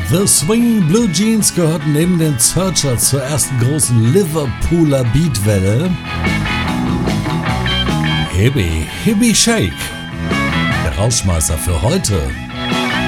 The Swinging Blue Jeans gehörten neben den Searchers zur ersten großen Liverpooler Beatwelle. Hippie Shake, der Rausschmeißer für heute.